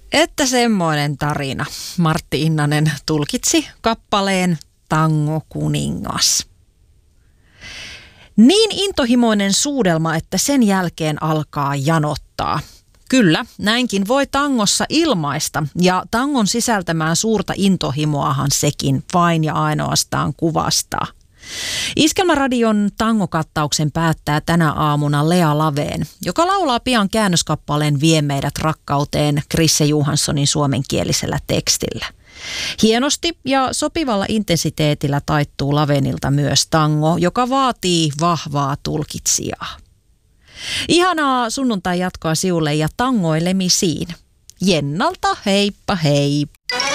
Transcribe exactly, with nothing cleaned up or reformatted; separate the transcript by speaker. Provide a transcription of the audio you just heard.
Speaker 1: Että semmoinen tarina. Martti Innanen tulkitsi kappaleen Tango kuningas. Niin intohimoinen suudelma, että sen jälkeen alkaa janottaa. Kyllä, näinkin voi tangossa ilmaista ja tangon sisältämään suurta intohimoahan sekin vain ja ainoastaan kuvastaa. Iskelmäradion tangokattauksen päättää tänä aamuna Lea Laveen, joka laulaa pian käännöskappaleen Vie meidät rakkauteen Krisse Johanssonin suomenkielisellä tekstillä. Hienosti ja sopivalla intensiteetillä taittuu Lavenilta myös tango, joka vaatii vahvaa tulkitsijaa. Ihanaa sunnuntai jatkoa siulle ja tangoilemisiin. Jennalta heippa hei!